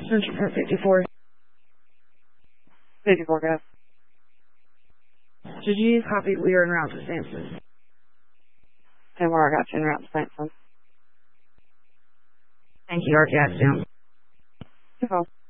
Search for 54. 54, go. Did you copy? We are en route to Samson. 10 more, I got you en route to Samson. Thank you, RTX down. Good call.